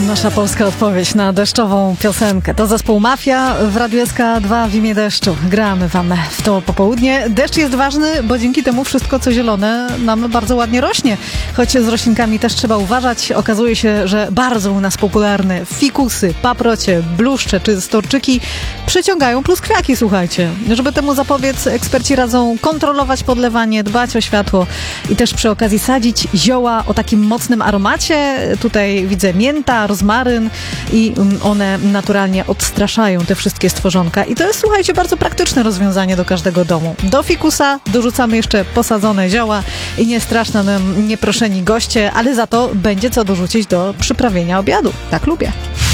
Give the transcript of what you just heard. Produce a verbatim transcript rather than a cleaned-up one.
Nasza polska odpowiedź na deszczową piosenkę. To zespół Mafia w Radiu S K dwa w imię deszczu. Gramy wam w to popołudnie. Deszcz jest ważny, bo dzięki temu wszystko, co zielone, nam bardzo ładnie rośnie. Choć z roślinkami też trzeba uważać. Okazuje się, że bardzo u nas popularne fikusy, paprocie, bluszcze czy storczyki przyciągają pluskwiaki, słuchajcie. Żeby temu zapobiec, eksperci radzą kontrolować podlewanie, dbać o światło i też przy okazji sadzić zioła o takim mocnym aromacie. Tutaj widzę mięta, rozmaryn i one naturalnie odstraszają te wszystkie stworzonka. I to jest, słuchajcie, bardzo praktyczne rozwiązanie do każdego domu. Do fikusa dorzucamy jeszcze posadzone zioła i nie straszna nam nieproszeni goście, ale za to będzie co dorzucić do przyprawienia obiadu. Tak lubię.